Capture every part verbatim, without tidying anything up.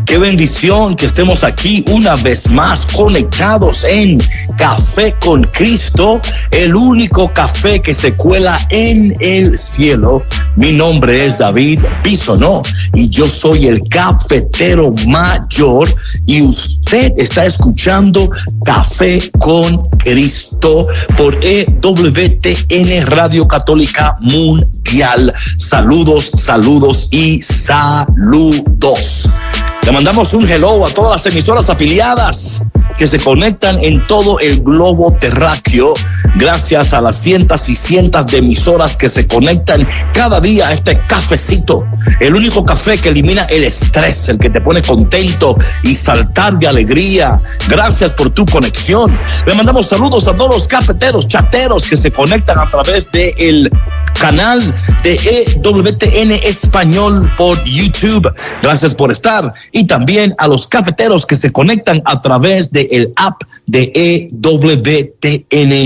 Qué bendición que estemos aquí una vez más conectados en Café con Cristo, el único café que se cuela en el cielo. Mi nombre es David Bisonó y yo soy el cafetero mayor y usted está escuchando Café con Cristo por E W T N Radio Católica Mundial. Saludos, saludos y saludos. Le mandamos un hello a todas las emisoras afiliadas que se conectan en todo el globo terráqueo, gracias a las cientos y cientos de emisoras que se conectan cada día a este cafecito, el único café que elimina el estrés, el que te pone contento y saltar de alegría. Gracias por tu conexión. Le mandamos saludos a todos los cafeteros, chateros que se conectan a través de el canal de E W T N Español por YouTube. Gracias por estar. Y también a los cafeteros que se conectan a través de el app de E W T N.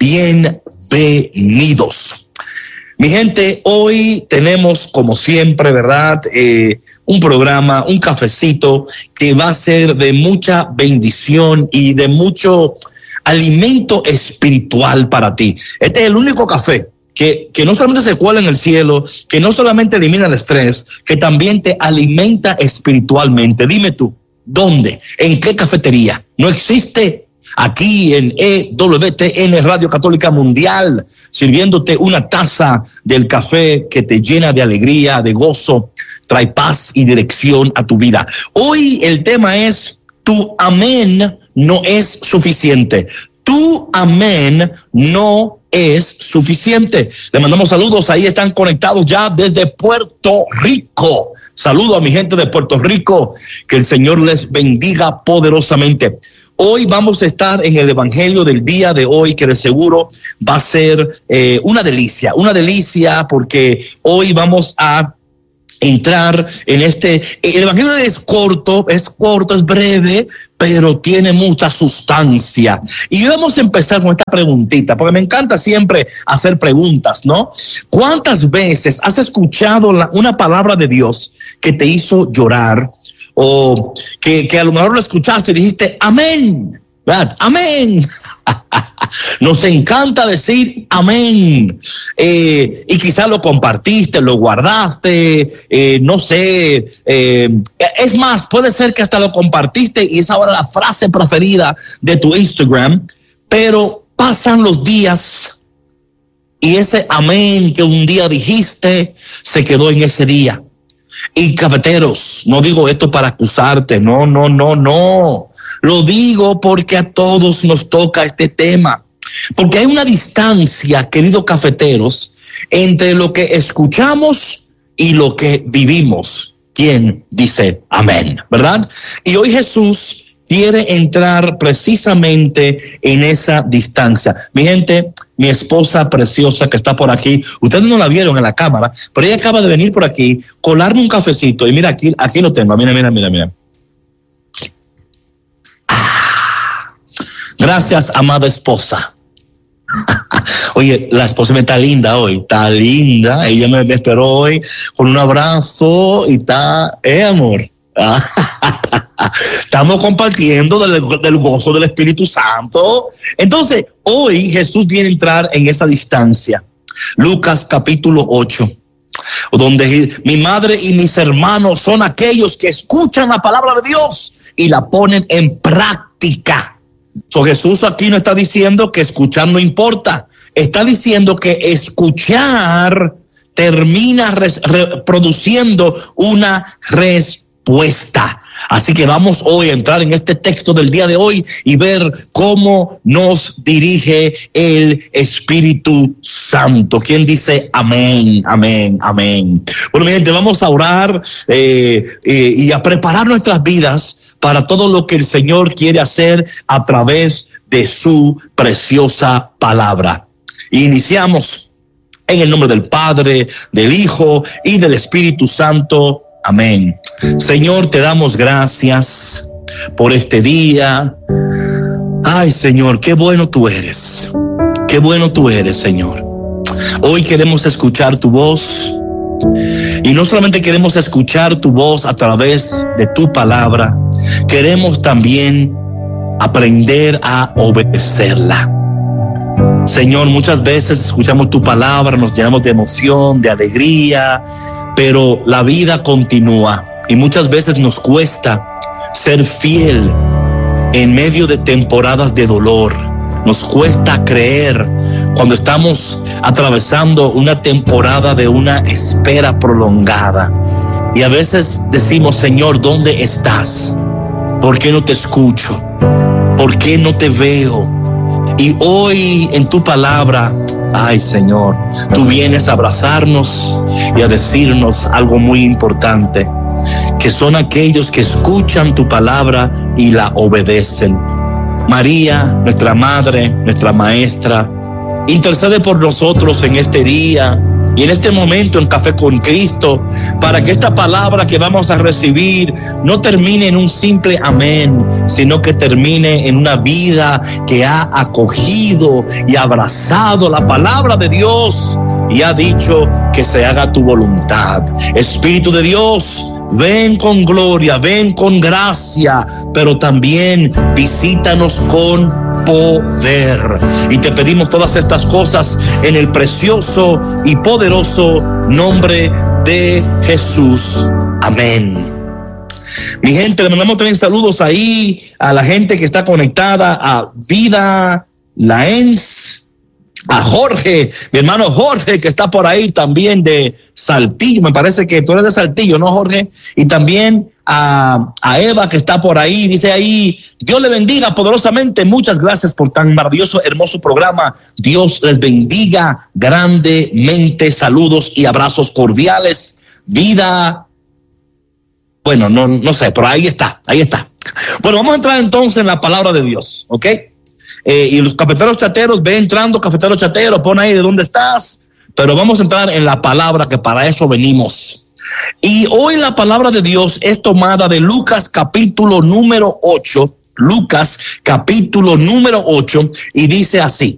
Bienvenidos. Mi gente, hoy tenemos, como siempre, ¿verdad? Eh, un programa, un cafecito que va a ser de mucha bendición y de mucho alimento espiritual para ti. Este es el único café Que, que no solamente se cuela en el cielo, que no solamente elimina el estrés, que también te alimenta espiritualmente. Dime tú, ¿dónde? ¿En qué cafetería? No existe. Aquí en E W T N Radio Católica Mundial, sirviéndote una taza del café que te llena de alegría, de gozo, trae paz y dirección a tu vida. Hoy el tema es: tu amén no es suficiente. Tu amén no es suficiente. Le mandamos saludos, ahí están conectados ya desde Puerto Rico. Saludo a mi gente de Puerto Rico, que el Señor les bendiga poderosamente. Hoy vamos a estar en el evangelio del día de hoy, que de seguro va a ser eh, una delicia, una delicia, porque hoy vamos a entrar en este, el evangelio es corto, es corto, es breve, pero tiene mucha sustancia. Y vamos a empezar con esta preguntita, porque me encanta siempre hacer preguntas, ¿no? ¿Cuántas veces has escuchado la, una palabra de Dios que te hizo llorar? O que, que a lo mejor lo escuchaste y dijiste, amén, ¿verdad? Amén. Nos encanta decir amén, eh, y quizás lo compartiste, lo guardaste, eh, no sé, eh, es más, puede ser que hasta lo compartiste y es ahora la frase preferida de tu Instagram, pero pasan los días y ese amén que un día dijiste se quedó en ese día. Y cafeteros, no digo esto para acusarte, no, no, no, no. Lo digo porque a todos nos toca este tema. Porque hay una distancia, queridos cafeteros, entre lo que escuchamos y lo que vivimos. ¿Quién dice amén? ¿Verdad? Y hoy Jesús quiere entrar precisamente en esa distancia. Mi gente, mi esposa preciosa que está por aquí, ustedes no la vieron en la cámara, pero ella acaba de venir por aquí, colarme un cafecito, y mira, aquí, aquí lo tengo, mira, mira, mira, mira. Ah, gracias, amada esposa. Oye, la esposa me está linda hoy, está linda, ella me, me esperó hoy con un abrazo y está, eh, amor. Estamos compartiendo del, del gozo del Espíritu Santo. Entonces, hoy Jesús viene a entrar en esa distancia. Lucas capítulo ocho, donde mi madre y mis hermanos son aquellos que escuchan la palabra de Dios y la ponen en práctica. So, Jesús aquí no está diciendo que escuchar no importa. Está diciendo que escuchar termina res, reproduciendo una respuesta. Puesta. Así que vamos hoy a entrar en este texto del día de hoy y ver cómo nos dirige el Espíritu Santo. ¿Quién dice amén, amén, amén? Bueno, mi gente, vamos a orar eh, eh, y a preparar nuestras vidas para todo lo que el Señor quiere hacer a través de su preciosa palabra. Iniciamos en el nombre del Padre, del Hijo y del Espíritu Santo. Amén. Señor, te damos gracias por este día. Ay, Señor, qué bueno tú eres. Qué bueno tú eres, Señor. Hoy queremos escuchar tu voz Y no solamente queremos escuchar tu voz a través de tu palabra, queremos también aprender a obedecerla. Señor, muchas veces escuchamos tu palabra, nos llenamos de emoción, de alegría, pero la vida continúa y muchas veces nos cuesta ser fiel en medio de temporadas de dolor. Nos cuesta creer cuando estamos atravesando una temporada de una espera prolongada. Y a veces decimos, Señor, ¿dónde estás? ¿Por qué no te escucho? ¿Por qué no te veo? Y hoy en tu palabra, ay Señor, tú vienes a abrazarnos y a decirnos algo muy importante, que son aquellos que escuchan tu palabra y la obedecen. María, nuestra madre, nuestra maestra, intercede por nosotros en este día y en este momento en Café con Cristo, para que esta palabra que vamos a recibir no termine en un simple amén, sino que termine en una vida que ha acogido y abrazado la palabra de Dios y ha dicho que se haga tu voluntad. Espíritu de Dios, ven con gloria, ven con gracia, pero también visítanos con poder. Y te pedimos todas estas cosas en el precioso y poderoso nombre de Jesús. Amén. Mi gente, le mandamos también saludos ahí a la gente que está conectada a Vida Laens, a Jorge, mi hermano Jorge, que está por ahí también de Saltillo. Me parece que tú eres de Saltillo, ¿no, Jorge? Y también a, a Eva, que está por ahí. Dice ahí, Dios le bendiga poderosamente. Muchas gracias por tan maravilloso, hermoso programa. Dios les bendiga grandemente. Saludos y abrazos cordiales. Vida, bueno, no, no sé, pero ahí está, ahí está. Bueno, vamos a entrar entonces en la palabra de Dios, ¿ok? Eh, y los cafeteros chateros, ve entrando, cafetero chatero, pon ahí de dónde estás, pero vamos a entrar en la palabra, que para eso venimos. Y hoy la palabra de Dios es tomada de Lucas capítulo número ocho, Lucas capítulo número ocho, y dice así,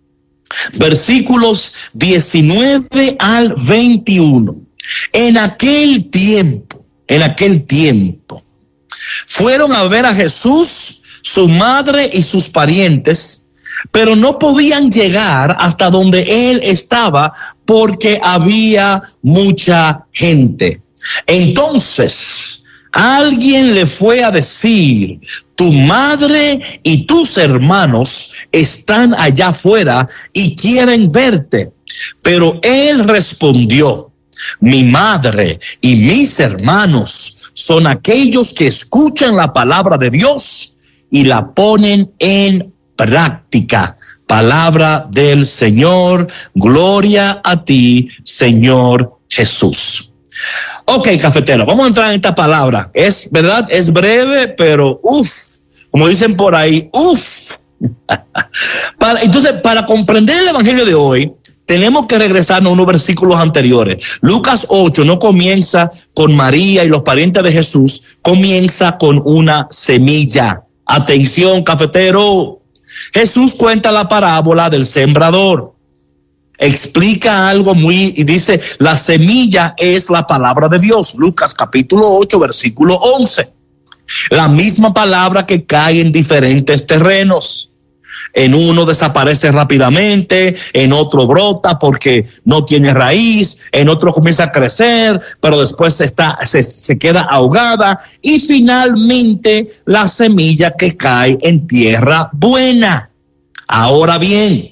versículos diecinueve al veintiuno. En aquel tiempo, en aquel tiempo, fueron a ver a Jesús, su madre y sus parientes, pero no podían llegar hasta donde él estaba porque había mucha gente. Entonces, alguien le fue a decir, tu madre y tus hermanos están allá afuera y quieren verte. Pero él respondió, mi madre y mis hermanos son aquellos que escuchan la palabra de Dios y la ponen en práctica. Palabra del Señor. Gloria a ti, Señor Jesús. Ok, cafetero, vamos a entrar en esta palabra. Es verdad, es breve, pero uff, como dicen por ahí, uff. para, entonces, para comprender el evangelio de hoy, tenemos que regresarnos a unos versículos anteriores. Lucas ocho no comienza con María y los parientes de Jesús, comienza con una semilla. Atención, cafetero. Jesús cuenta la parábola del sembrador. Explica algo muy, y dice, la semilla es la palabra de Dios. Lucas capítulo ocho, versículo once. La misma palabra que cae en diferentes terrenos. En uno desaparece rápidamente, en otro brota porque no tiene raíz, en otro comienza a crecer, pero después está, se, se queda ahogada, y finalmente la semilla que cae en tierra buena. Ahora bien,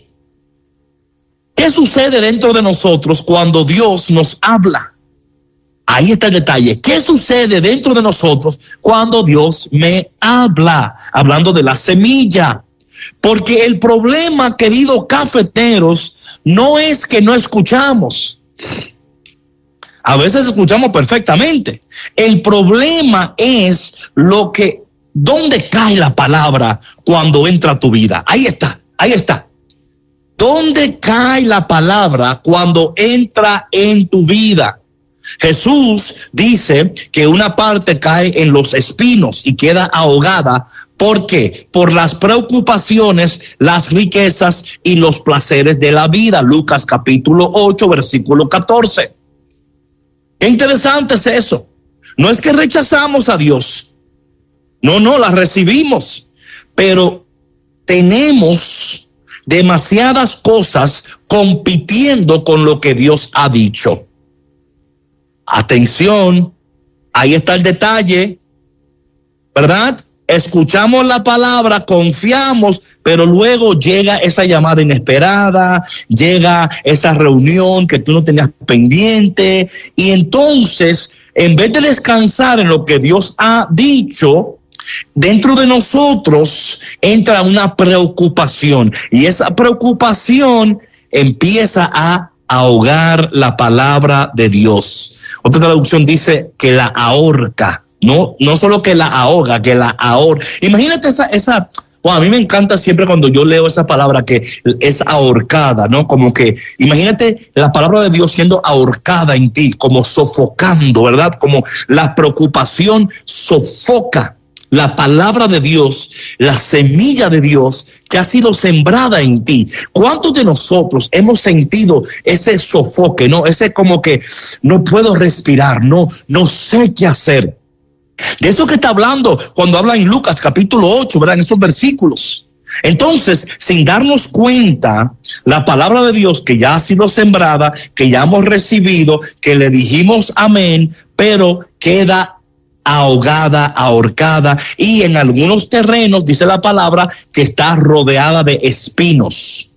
¿qué sucede dentro de nosotros cuando Dios nos habla? Ahí está el detalle. ¿Qué sucede dentro de nosotros cuando Dios me habla? Hablando de la semilla. Porque el problema, queridos cafeteros, no es que no escuchamos. A veces escuchamos perfectamente. El problema es lo que, ¿dónde cae la palabra cuando entra a tu vida? Ahí está, ahí está. ¿Dónde cae la palabra cuando entra en tu vida? Jesús dice que una parte cae en los espinos y queda ahogada. ¿Por qué? Por las preocupaciones, las riquezas y los placeres de la vida. Lucas capítulo ocho, versículo catorce. Qué interesante es eso. No es que rechazamos a Dios. No, no, la recibimos. Pero tenemos demasiadas cosas compitiendo con lo que Dios ha dicho. Atención, ahí está el detalle, ¿verdad? Escuchamos la palabra, confiamos, pero luego llega esa llamada inesperada, llega esa reunión que tú no tenías pendiente, y entonces, en vez de descansar en lo que Dios ha dicho, dentro de nosotros entra una preocupación, y esa preocupación empieza a ahogar la palabra de Dios. Otra traducción dice que la ahorca. No, no solo que la ahoga, que la ahorca. Imagínate esa, esa, bueno, a mí me encanta siempre cuando yo leo esa palabra que es ahorcada, ¿no? Como que, imagínate la palabra de Dios siendo ahorcada en ti, como sofocando, ¿verdad? Como la preocupación sofoca la palabra de Dios, la semilla de Dios que ha sido sembrada en ti. ¿Cuántos de nosotros hemos sentido ese sofoque, no? Ese como que no puedo respirar, no, no sé qué hacer. De eso que está hablando cuando habla en Lucas capítulo ocho, ¿verdad? En esos versículos. Entonces, sin darnos cuenta, la palabra de Dios que ya ha sido sembrada, que ya hemos recibido, que le dijimos amén, pero queda ahogada, ahorcada, y en algunos terrenos, dice la palabra, que está rodeada de espinos.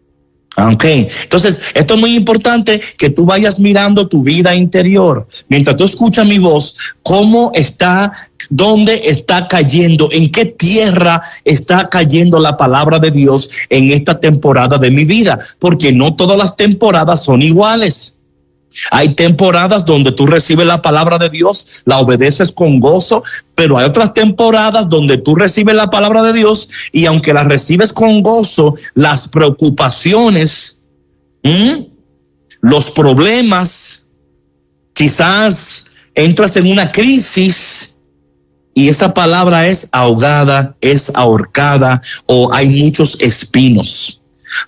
Ok, entonces esto es muy importante que tú vayas mirando tu vida interior. Mientras tú escuchas mi voz, cómo está, dónde está cayendo, en qué tierra está cayendo la palabra de Dios en esta temporada de mi vida, porque no todas las temporadas son iguales. Hay temporadas donde tú recibes la palabra de Dios, la obedeces con gozo, pero hay otras temporadas donde tú recibes la palabra de Dios y aunque la recibes con gozo, las preocupaciones, ¿m? los problemas, quizás entras en una crisis y esa palabra es ahogada, es ahorcada o hay muchos espinos.